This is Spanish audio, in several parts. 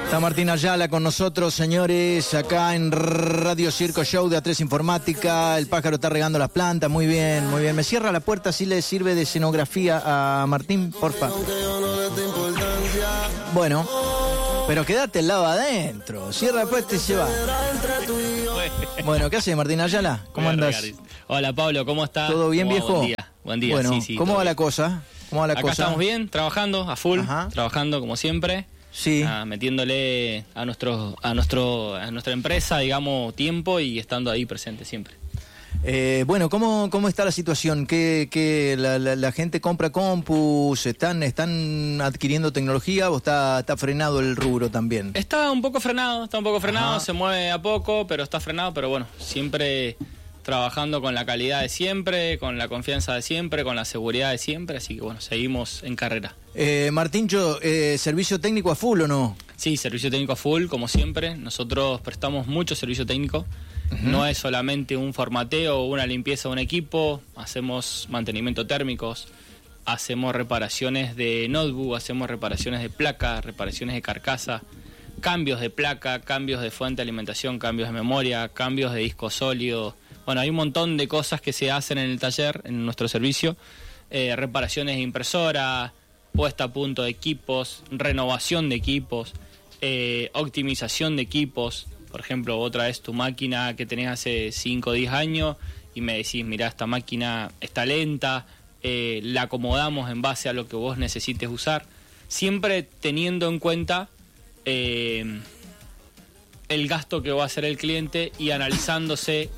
Está Martín Ayala con nosotros, señores, acá en Radio Circo Show de A3 Informática. El pájaro está regando las plantas, muy bien, muy bien. ¿Me cierra la puerta si le sirve de escenografía a Martín, porfa? Bueno, pero quédate al lado adentro. Cierra la puerta y se va. Bueno, ¿qué hace Martín Ayala? ¿Cómo andas? Hola Pablo, ¿cómo estás? ¿Todo bien, viejo? Buen día, bueno, sí. ¿cómo va la cosa? Acá estamos bien, trabajando a full, trabajando como siempre. Sí. Metiéndole a nuestra empresa, digamos, tiempo y estando ahí presente siempre. Bueno, ¿cómo está la situación? ¿Que la gente compra compus? ¿Están adquiriendo tecnología o está frenado el rubro también? Está un poco frenado, se mueve a poco, pero está frenado, pero bueno, siempre trabajando con la calidad de siempre, con la confianza de siempre, con la seguridad de siempre, así que bueno, seguimos en carrera. Martíncho, ¿servicio técnico a full o no? Sí, servicio técnico a full, como siempre. Nosotros prestamos mucho servicio técnico. No es solamente un formateo o una limpieza de un equipo, hacemos mantenimiento térmicos, hacemos reparaciones de notebook, hacemos reparaciones de placa, reparaciones de carcasa, cambios de placa, cambios de fuente de alimentación, cambios de memoria, cambios de disco sólido. Bueno, hay un montón de cosas que se hacen en el taller, en nuestro servicio, reparaciones de impresora, puesta a punto de equipos, renovación de equipos, optimización de equipos. Por ejemplo, otra vez tu máquina que tenés hace 5 o 10 años y me decís, mirá, esta máquina está lenta, la acomodamos en base a lo que vos necesites usar, siempre teniendo en cuenta el gasto que va a hacer el cliente y analizándose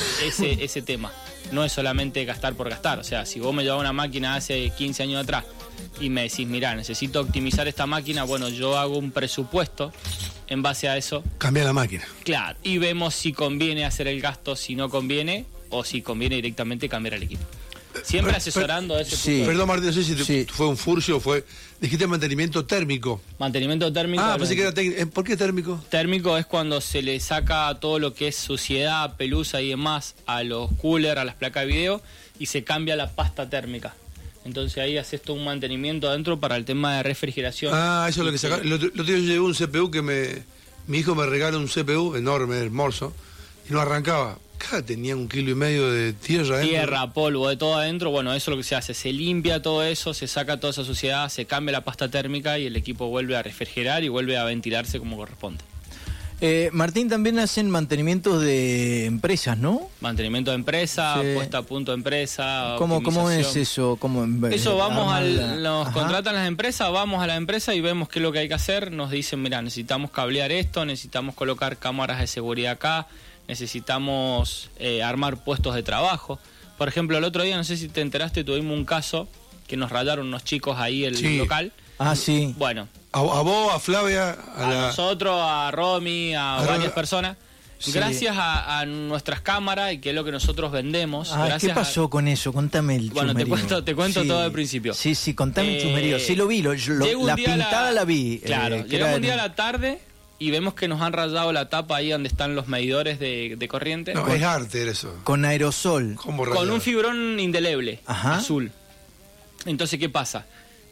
ese tema. No es solamente gastar por gastar. O sea, si vos me llevas una máquina hace 15 años atrás y me decís, mirá, necesito optimizar esta máquina, bueno, yo hago un presupuesto en base a eso. Cambia la máquina. Claro, y vemos si conviene hacer el gasto, si no conviene, o si conviene directamente cambiar el equipo. Siempre asesorando a ese punto. Perdón, Martín, no sé si fue un furcio o fue... Dijiste mantenimiento térmico. Mantenimiento térmico. Pensé que era técnico. ¿Por qué térmico? Térmico es cuando se le saca todo lo que es suciedad, pelusa y demás a los coolers, a las placas de video, y se cambia la pasta térmica. Entonces ahí haces todo un mantenimiento adentro para el tema de refrigeración. Eso es lo que saca. El otro día yo llevé un CPU que mi hijo me regaló un CPU enorme, hermoso, y no arrancaba. Tenía 1,5 kilos de tierra adentro. Tierra, polvo, de todo adentro. Bueno, eso es lo que se hace. Se limpia todo eso, se saca toda esa suciedad, se cambia la pasta térmica y el equipo vuelve a refrigerar y vuelve a ventilarse como corresponde. Martín, también hacen mantenimientos de empresas, ¿no? Mantenimiento de empresa, puesta a punto de empresa. ¿Cómo es eso? Eso nos contratan las empresas, vamos a la empresa y vemos qué es lo que hay que hacer. Nos dicen, mira, necesitamos cablear esto, necesitamos colocar cámaras de seguridad acá, necesitamos armar puestos de trabajo. Por ejemplo, el otro día, no sé si te enteraste, tuvimos un caso que nos rayaron unos chicos ahí el local. Sí. Bueno. A vos, a Flavia, a nosotros, a Romy, a varias personas. Sí. Gracias a nuestras cámaras, y que es lo que nosotros vendemos. ¿Qué pasó con eso? Contame el chumerío. Bueno, te cuento todo al principio. Sí, contame el chumerío. Sí, lo vi, la pintada la vi. Claro, llegamos un día a la tarde y vemos que nos han rayado la tapa ahí donde están los medidores de corriente. No, es arte eso. Con aerosol. Con un fibrón indeleble, azul. Entonces, ¿qué pasa?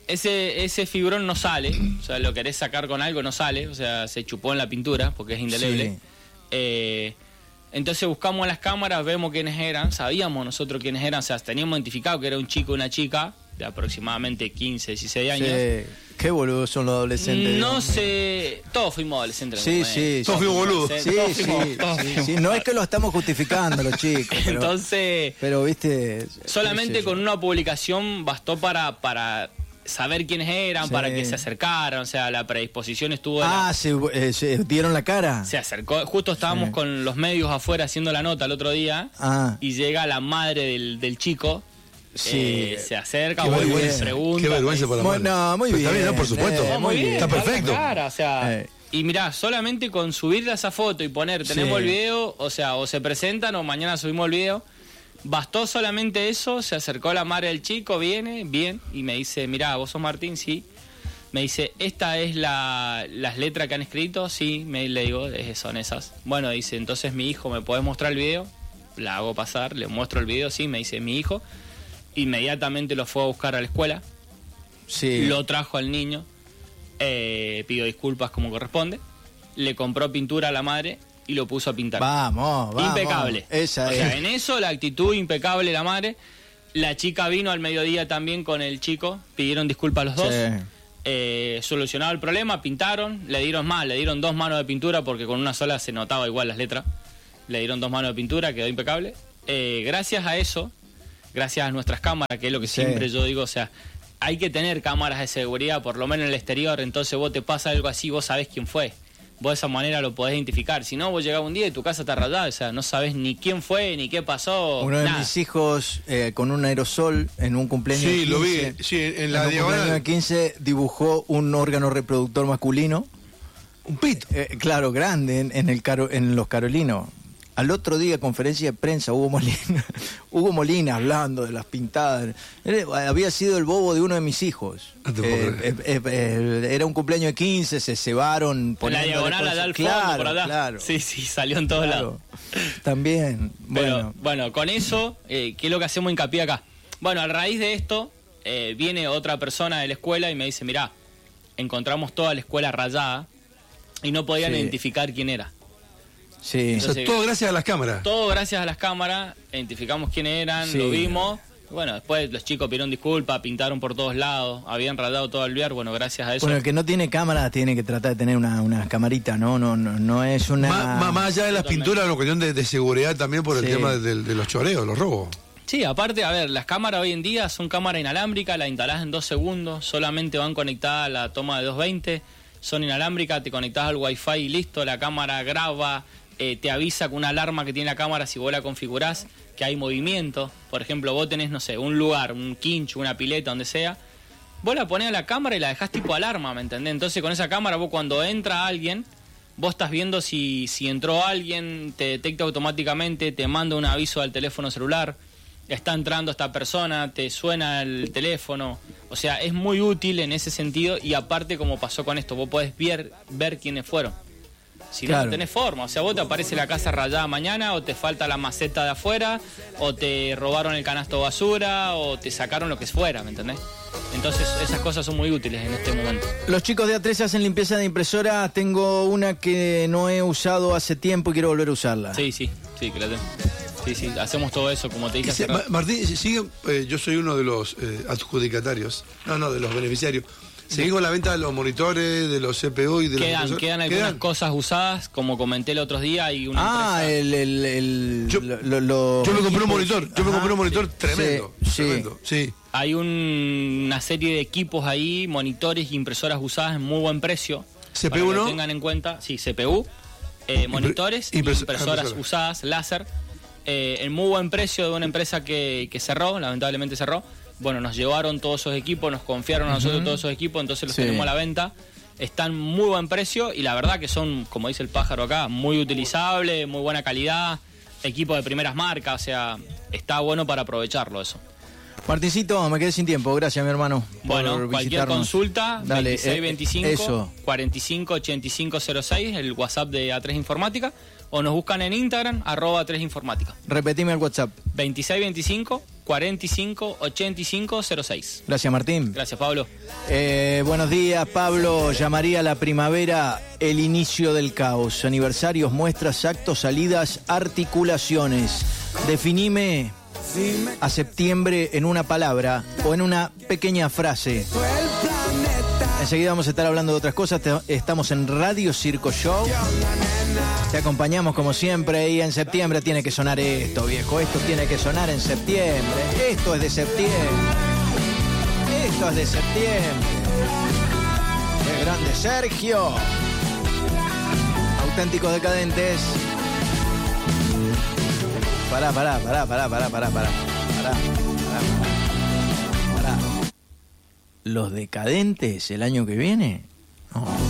Ese fibrón no sale, o sea, lo querés sacar con algo, no sale, o sea, se chupó en la pintura porque es indeleble. Sí. Entonces buscamos en las cámaras, vemos quiénes eran, sabíamos nosotros quiénes eran, o sea, teníamos identificado que era un chico y una chica de aproximadamente 15, 16 años. Sí. Qué boludos son los adolescentes. No sé, todos fuimos adolescentes. Sí. Todos fuimos boludos. Sí. No es que lo estamos justificando los chicos. Pero viste. Solamente con una publicación bastó para saber quiénes eran, para que se acercaran, o sea, la predisposición estuvo... ¿se dieron la cara? Se acercó, justo estábamos con los medios afuera haciendo la nota el otro día, y llega la madre del chico, se acerca, pregunta... Qué vergüenza para la madre. No, muy bien. Está bien, ¿no? Por supuesto. Muy bien. Está perfecto. Cara, o sea... Y mirá, solamente con subirle esa foto y poner, tenemos el video, o sea, o se presentan o mañana subimos el video... Bastó solamente eso, se acercó la madre del chico, viene, bien, y me dice, mirá, ¿vos sos Martín? Sí. Me dice, ¿esta es las letras que han escrito? Sí, le digo, son esas. Bueno, dice, entonces mi hijo, ¿me podés mostrar el video? La hago pasar, le muestro el video, sí, me dice, mi hijo. Inmediatamente lo fue a buscar a la escuela, lo trajo al niño, pidió disculpas como corresponde, le compró pintura a la madre y lo puso a pintar. Vamos. Impecable. Esa o es. sea, en eso la actitud impecable la madre. La chica vino al mediodía también con el chico, pidieron disculpas los dos. Sí. Solucionado el problema, pintaron, le dieron 2 manos de pintura porque con una sola se notaba igual las letras. Le dieron 2 manos de pintura, quedó impecable. Gracias a eso, gracias a nuestras cámaras, que es lo que siempre yo digo, o sea, hay que tener cámaras de seguridad, por lo menos en el exterior, entonces vos te pasa algo así, vos sabés quién fue. Vos de esa manera lo podés identificar. Si no, vos llegás un día y tu casa está rayada, o sea, no sabés ni quién fue, ni qué pasó. Uno de mis hijos con un aerosol en un cumpleaños de 15. Lo vi, sí, en la diagonal. cumpleaños de 15 dibujó un órgano reproductor masculino. Un pito. Claro, grande en los Carolinos. Al otro día, conferencia de prensa, Hugo Molina hablando de las pintadas. Había sido el bobo de uno de mis hijos. Era un cumpleaños de 15, se cebaron. En la diagonal allá al fondo, por allá. Claro. Sí, salió en todos lados. También. Bueno, con eso, ¿qué es lo que hacemos hincapié acá? Bueno, a raíz de esto, viene otra persona de la escuela y me dice, mirá, encontramos toda la escuela rayada y no podían identificar quién era. Sí. Entonces, o sea, todo gracias a las cámaras. Todo gracias a las cámaras, identificamos quiénes eran, lo vimos. Bueno, después los chicos pidieron disculpas, pintaron por todos lados, habían rayado todo el lugar, bueno, gracias a eso. Bueno, el que no tiene cámara tiene que tratar de tener una camarita, no es una... Más allá de las pinturas, una cuestión de seguridad también por el tema de los choreos, los robos. Sí, aparte, a ver, las cámaras hoy en día son cámaras inalámbricas, las instalás en 2 segundos, solamente van conectadas a la toma de 220, son inalámbricas, te conectás al Wi-Fi y listo, la cámara graba... te avisa con una alarma que tiene la cámara si vos la configurás que hay movimiento. Por ejemplo, vos tenés, no sé, un lugar, un quincho, una pileta, donde sea, vos la ponés a la cámara y la dejás tipo alarma, ¿me entendés? Entonces con esa cámara vos cuando entra alguien, vos estás viendo si entró alguien, te detecta automáticamente, te manda un aviso al teléfono celular, está entrando esta persona, te suena el teléfono. O sea, es muy útil en ese sentido y aparte como pasó con esto, vos podés ver quiénes fueron. Si no tenés forma, o sea, vos te aparece la casa rayada mañana, o te falta la maceta de afuera, o te robaron el canasto de basura, o te sacaron lo que fuera, ¿me entendés? Entonces esas cosas son muy útiles en este momento. Los chicos de A3 hacen limpieza de impresora. Tengo una que no he usado hace tiempo y quiero volver a usarla. Sí, que la tengo. Sí, hacemos todo eso, como te dije. Martín, yo soy uno de los adjudicatarios, de los beneficiarios. Seguí con la venta de los monitores, de los CPU y de los... Quedan algunas cosas usadas, como comenté el otro día. Hay una empresa... Yo me compré un monitor, tremendo. Sí. Hay una serie de equipos ahí, monitores y impresoras usadas en muy buen precio. CPU, para que ¿no? lo tengan en cuenta. Sí, CPU, monitores y impresoras usadas, láser, en muy buen precio de una empresa que cerró, lamentablemente cerró. Bueno, nos llevaron todos esos equipos, nos confiaron a nosotros todos esos equipos, entonces los tenemos a la venta. Están muy buen precio y la verdad que son, como dice el pájaro acá, muy utilizables, muy buena calidad, equipo de primeras marcas, o sea, está bueno para aprovecharlo eso. Martincito, me quedé sin tiempo, gracias mi hermano. Bueno, cualquier consulta, dale, 2625 458506, el WhatsApp de A3 Informática, o nos buscan en Instagram, @A3 Informática. Repetime el WhatsApp. 2625 458506. Gracias, Martín. Gracias, Pablo. Buenos días, Pablo. Llamaría la primavera el inicio del caos. Aniversarios, muestras, actos, salidas, articulaciones. Definime a septiembre en una palabra o en una pequeña frase. Enseguida vamos a estar hablando de otras cosas. Estamos en Radio Circo Show. Te acompañamos como siempre y en septiembre tiene que sonar esto, viejo. Esto tiene que sonar en septiembre. Esto es de septiembre. Esto es de septiembre. ¡Qué grande, Sergio! Auténticos decadentes. Pará. Los decadentes el año que viene